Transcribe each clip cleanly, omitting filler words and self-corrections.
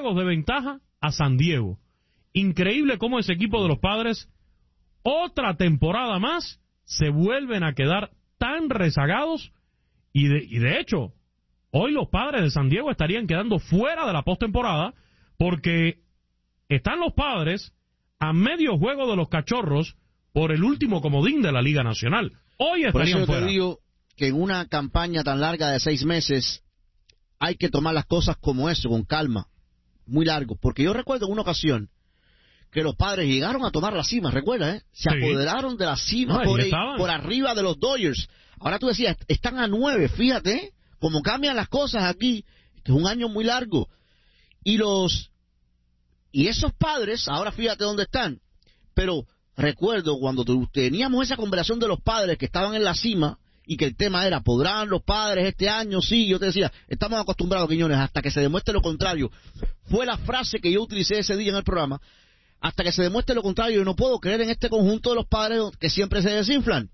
juegos de ventaja a San Diego. Increíble cómo ese equipo de los Padres, otra temporada más, se vuelven a quedar tan rezagados, y de hecho, hoy los Padres de San Diego estarían quedando fuera de la postemporada, porque están los Padres a medio juego de los Cachorros por el último comodín de la Liga Nacional. Hoy estarían fuera. Por eso te digo que en una campaña tan larga de 6 meses hay que tomar las cosas como eso, con calma, muy largo, porque yo recuerdo en una ocasión que los Padres llegaron a tomar la cima, ¿recuerdas? Se apoderaron de la cima, por arriba de los Dodgers. Ahora tú decías, están a 9, fíjate, cómo cambian las cosas aquí. Este es un año muy largo. Y esos Padres, ahora fíjate dónde están. Pero recuerdo cuando teníamos esa conversación de los Padres que estaban en la cima, y que el tema era, ¿podrán los Padres este año? Sí, yo te decía, estamos acostumbrados, Quiñones, hasta que se demuestre lo contrario. Fue la frase que yo utilicé ese día en el programa. Hasta que se demuestre lo contrario, yo no puedo creer en este conjunto de los Padres que siempre se desinflan.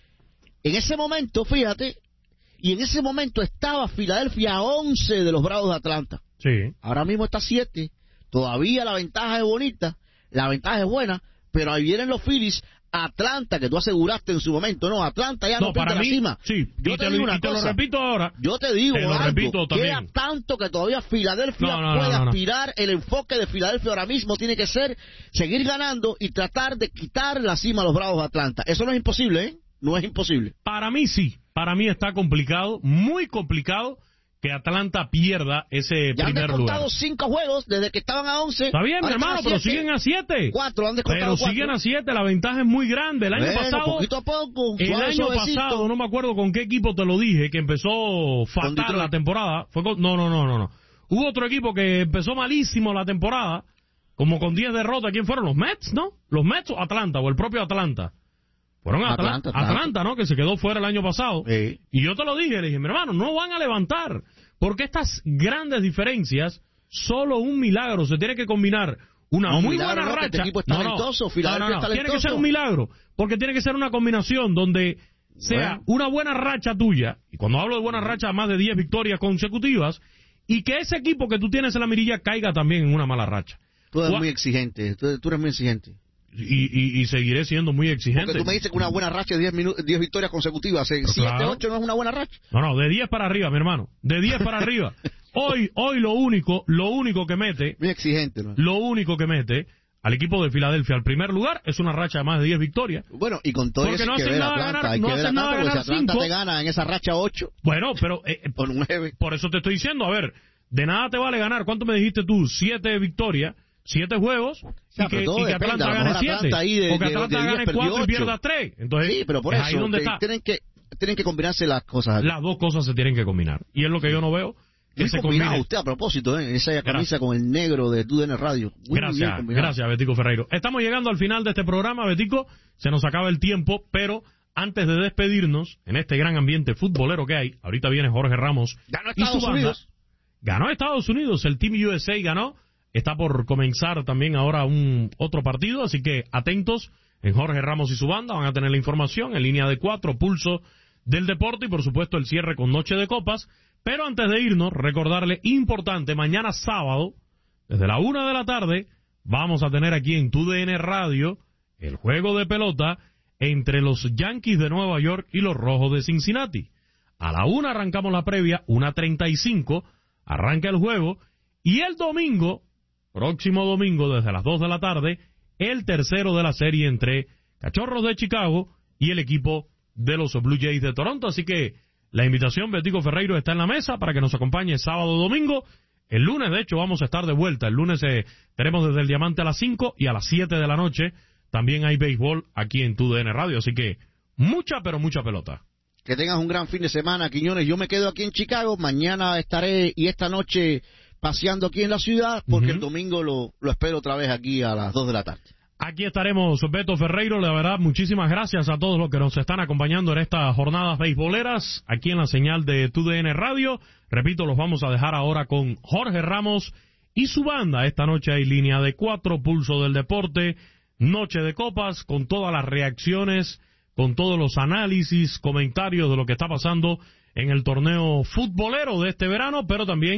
En ese momento, fíjate, y en ese momento estaba Filadelfia a 11 de los Bravos de Atlanta. Sí. Ahora mismo está 7. Todavía la ventaja es bonita, la ventaja es buena, pero ahí vienen los Phillies. Atlanta, que tú aseguraste en su momento, no, Atlanta ya no pinta la cima. Sí, yo te lo repito ahora. Yo te digo algo, queda tanto que todavía Filadelfia puede aspirar. El enfoque de Filadelfia ahora mismo tiene que ser seguir ganando y tratar de quitar la cima a los Bravos de Atlanta. Eso no es imposible, ¿eh? No es imposible. Para mí sí, para mí está complicado, muy complicado, que Atlanta pierda ese primer lugar. Ya han descontado 5 juegos desde que estaban a 11. Está bien, mi hermano, pero siguen a 7. 4, han descontado 4. Pero siguen a 7, la ventaja es muy grande. El año pasado, poquito a poco, el año pasado, no me acuerdo con qué equipo te lo dije, que empezó fatal la temporada. No. Hubo otro equipo que empezó malísimo la temporada, como con 10 derrotas. ¿Quién fueron? ¿Los Mets, no? ¿Los Mets o Atlanta? ¿O el propio Atlanta? Fueron Atlanta, ¿no? Que se quedó fuera el año pasado. Sí. Y yo te lo dije, le dije, mi hermano, no van a levantar. Porque estas grandes diferencias, solo un milagro se tiene que combinar. Una muy buena racha. Este equipo es talentoso, Filadelfia es talentoso. Tiene que ser un milagro. Porque tiene que ser una combinación donde sea una buena racha tuya. Y cuando hablo de buena racha, más de 10 victorias consecutivas. Y que ese equipo que tú tienes en la mirilla caiga también en una mala racha. Tú eres muy exigente. Tú eres muy exigente. Y seguiré siendo muy exigente. Porque tú me dices que una buena racha de 10 victorias consecutivas, 7, 8 no es una buena racha. No, de 10 para arriba, mi hermano. De 10 para arriba. Hoy lo único que mete... Muy exigente, ¿no? Lo único que mete al equipo de Filadelfia al primer lugar es una racha de más de 10 victorias. Bueno, y con todo eso no hacen nada ganar, no hacen nada ganar 5. Si Atlanta te gana en esa racha 8. Bueno, pero... por 9. Por eso te estoy diciendo, a ver, de nada te vale ganar. ¿Cuánto me dijiste tú? 7 victorias. 7 juegos y que Atlanta gane 7 porque Atlanta gane 4 y pierda 3. Entonces, sí, pero por eso ahí donde está. Tienen que combinarse las cosas. Las dos cosas se tienen que combinar y es lo que yo no veo que se combine. Usted a propósito, esa camisa con el negro de TUDN Radio. Gracias, Betico Ferreiro. Estamos llegando al final de este programa, Betico. Se nos acaba el tiempo, pero antes de despedirnos en este gran ambiente futbolero que hay, ahorita viene Jorge Ramos y su banda. Ganó Estados Unidos, el Team USA ganó. Está por comenzar también ahora otro partido, así que atentos en Jorge Ramos y su banda, van a tener la información en línea de 4, pulso del deporte y por supuesto el cierre con Noche de Copas. Pero antes de irnos, recordarle, importante, mañana sábado, desde la 1 de la tarde, vamos a tener aquí en TUDN Radio el juego de pelota entre los Yankees de Nueva York y los Rojos de Cincinnati. A la 1 arrancamos la previa, 1:35, arranca el juego y el domingo... Próximo domingo, desde las 2 de la tarde, el tercero de la serie entre Cachorros de Chicago y el equipo de los Blue Jays de Toronto. Así que la invitación, Betico Ferreiro, está en la mesa para que nos acompañe sábado o domingo. El lunes, de hecho, vamos a estar de vuelta. El lunes tenemos desde el Diamante a las 5 y a las 7 de la noche también hay béisbol aquí en TUDN Radio. Así que mucha, pero mucha pelota. Que tengas un gran fin de semana, Quiñones. Yo me quedo aquí en Chicago. Mañana estaré y esta noche... paseando aquí en la ciudad, porque el domingo lo espero otra vez aquí a las 2 de la tarde. Aquí estaremos, Beto Ferreiro. La verdad, muchísimas gracias a todos los que nos están acompañando en estas jornadas beisboleras, aquí en la señal de TUDN Radio. Repito, los vamos a dejar ahora con Jorge Ramos y su banda. Esta noche hay línea de 4, pulso del deporte, Noche de Copas, con todas las reacciones, con todos los análisis, comentarios de lo que está pasando en el torneo futbolero de este verano, pero también...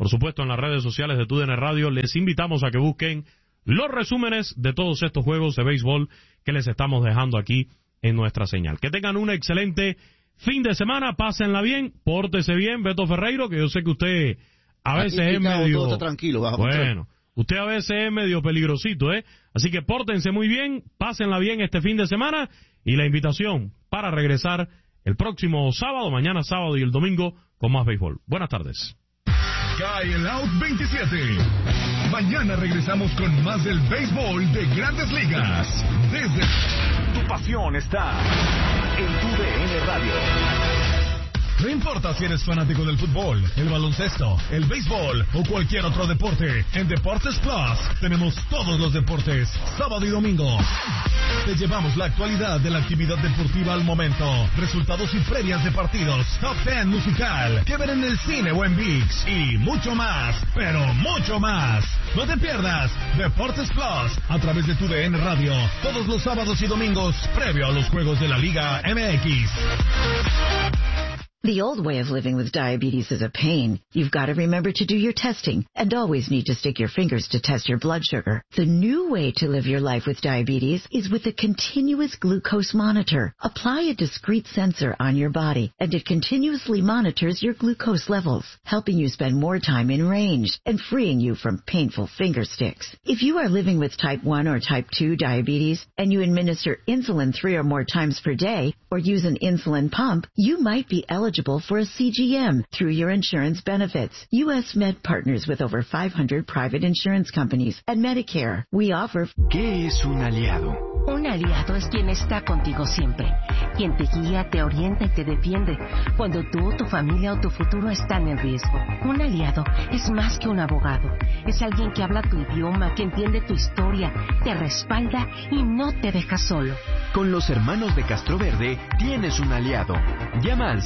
por supuesto en las redes sociales de TUDN Radio. Les invitamos a que busquen los resúmenes de todos estos juegos de béisbol que les estamos dejando aquí en nuestra señal. Que tengan un excelente fin de semana, pásenla bien, pórtese bien, Beto Ferreiro, que yo sé que usted a veces es medio... Todo está tranquilo, bueno, usted a veces es medio peligrosito, Así que pórtense muy bien, pásenla bien este fin de semana, y la invitación para regresar el próximo sábado, mañana sábado y el domingo, con más béisbol. Buenas tardes. Cae el Out 27. Mañana regresamos con más del béisbol de Grandes Ligas. Desde... Tu pasión está en TUDN Radio. No importa si eres fanático del fútbol, el baloncesto, el béisbol o cualquier otro deporte, en Deportes Plus tenemos todos los deportes, sábado y domingo. Te llevamos la actualidad de la actividad deportiva al momento, resultados y previas de partidos, top 10 musical, que ver en el cine o en ViX, y mucho más, pero mucho más. No te pierdas Deportes Plus a través de TUDN Radio, todos los sábados y domingos, previo a los juegos de la Liga MX. The old way of living with diabetes is a pain. You've got to remember to do your testing and always need to stick your fingers to test your blood sugar. The new way to live your life with diabetes is with a continuous glucose monitor. Apply a discrete sensor on your body and it continuously monitors your glucose levels, helping you spend more time in range and freeing you from painful finger sticks. If you are living with type 1 or type 2 diabetes and you administer insulin 3 or more times per day or use an insulin pump, you might be eligible for a CGM through your insurance benefits. U.S. Med partners with over 500 private insurance companies and Medicare. We offer... ¿Qué es un aliado? Un aliado es quien está contigo siempre, quien te guía, te orienta y te defiende cuando tú, tu familia o tu futuro están en riesgo. Un aliado es más que un abogado, es alguien que habla tu idioma, que entiende tu historia, te respalda y no te deja solo. Con los hermanos de Castroverde tienes un aliado. Llama al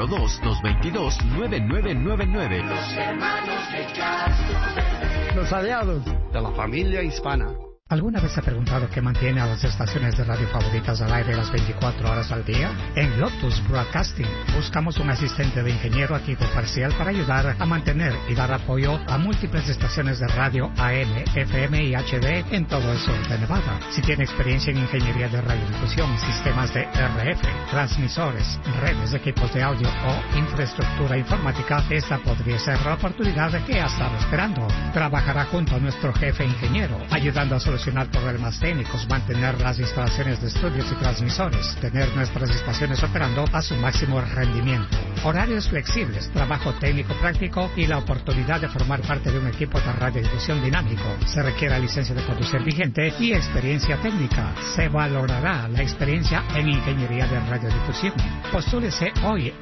702-222-9999. Los hermanos de Castroverde. Los aliados de la familia hispana. ¿Alguna vez se ha preguntado qué mantiene a las estaciones de radio favoritas al aire las 24 horas al día? En Lotus Broadcasting buscamos un asistente de ingeniero a tiempo parcial para ayudar a mantener y dar apoyo a múltiples estaciones de radio AM, FM y HD en todo el sur de Nevada. Si tiene experiencia en ingeniería de radiodifusión, sistemas de RF, transmisores, redes, equipos de audio o infraestructura informática, esta podría ser la oportunidad que ha estado esperando. Trabajará junto a nuestro jefe ingeniero, ayudando a solucionar problemas técnicos, mantener las instalaciones de estudios y transmisores, tener nuestras estaciones operando a su máximo rendimiento. Horarios flexibles, trabajo técnico práctico y la oportunidad de formar parte de un equipo de radiodifusión dinámico. Se requiere licencia de conducir vigente y experiencia técnica. Se valorará la experiencia en ingeniería de radiodifusión. Postúlese hoy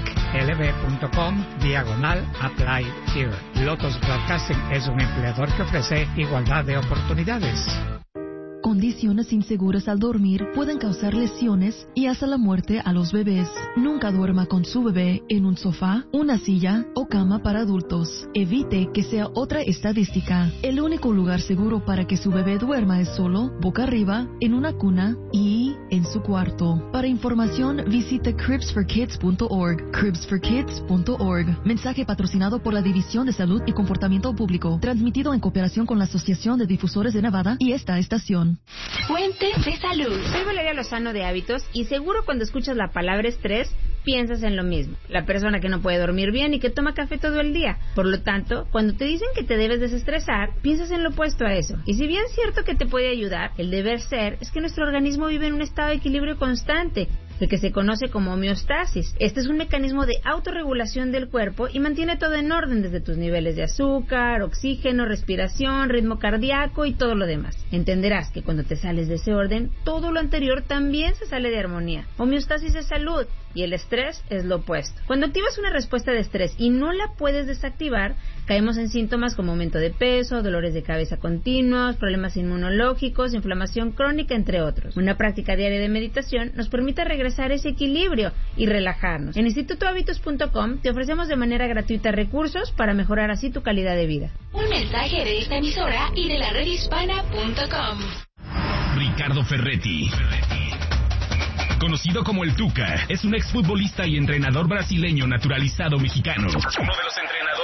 hanklb.com/apply here. Lotus Broadcasting es un empleador que ofrece igualdad de oportunidades. Condiciones inseguras al dormir pueden causar lesiones y hasta la muerte a los bebés. Nunca duerma con su bebé en un sofá, una silla o cama para adultos. Evite que sea otra estadística. El único lugar seguro para que su bebé duerma es solo, boca arriba, en una cuna y en su cuarto. Para información, visite cribsforkids.org. cribsforkids.org. Mensaje patrocinado por la División de Salud y Comportamiento Público. Transmitido en cooperación con la Asociación de Difusores de Nevada y esta estación. Fuente de salud. Soy Valeria Lozano de Hábitos y seguro cuando escuchas la palabra estrés piensas en lo mismo. La persona que no puede dormir bien y que toma café todo el día. Por lo tanto, cuando te dicen que te debes desestresar, piensas en lo opuesto a eso. Y si bien es cierto que te puede ayudar, el deber ser es que nuestro organismo vive en un estado de equilibrio constante, el que se conoce como homeostasis. Este es un mecanismo de autorregulación del cuerpo y mantiene todo en orden, desde tus niveles de azúcar, oxígeno, respiración, ritmo cardíaco y todo lo demás. Entenderás que cuando te sales de ese orden, todo lo anterior también se sale de armonía. Homeostasis es salud y el estrés es lo opuesto. Cuando activas una respuesta de estrés y no la puedes desactivar, caemos en síntomas como aumento de peso, dolores de cabeza continuos, problemas inmunológicos, inflamación crónica, entre otros. Una práctica diaria de meditación nos permite regresar ese equilibrio y relajarnos. En institutohabitos.com te ofrecemos de manera gratuita recursos para mejorar así tu calidad de vida. Un mensaje de esta emisora y de la redhispana.com. Ricardo Ferretti, conocido como el Tuca, es un exfutbolista y entrenador brasileño naturalizado mexicano. Uno de los entrenadores con mejor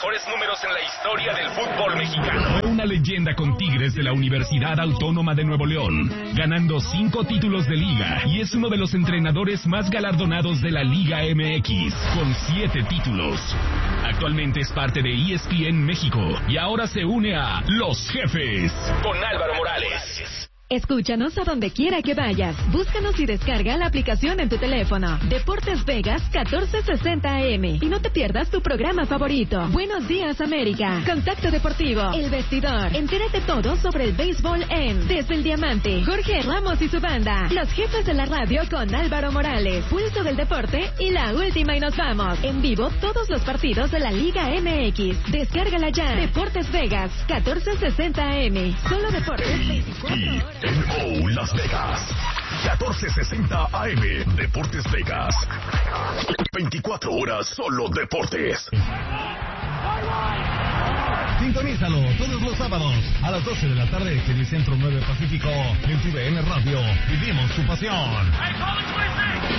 mejores números en la historia del fútbol mexicano. Fue una leyenda con Tigres de la Universidad Autónoma de Nuevo León, ganando 5 títulos de liga y es uno de los entrenadores más galardonados de la Liga MX, con 7 títulos. Actualmente es parte de ESPN México y ahora se une a Los Jefes con Álvaro Morales. Escúchanos a donde quiera que vayas. Búscanos y descarga la aplicación en tu teléfono. Deportes Vegas 1460 AM. Y no te pierdas tu programa favorito. Buenos días, América. Contacto Deportivo. El Vestidor. Entérate todo sobre el béisbol en Desde el Diamante. Jorge Ramos y su banda. Los Jefes de la Radio con Álvaro Morales. Pulso del Deporte y la última y nos vamos. En vivo todos los partidos de la Liga MX. Descárgala ya. Deportes Vegas 1460 AM. Solo Deportes 24 horas. NO Las Vegas 1460 AM. Deportes Vegas 24 horas solo deportes. Sintonízalo todos los sábados a las 12 de la tarde en el Centro 9 Pacífico en TVN Radio. Vivimos tu pasión.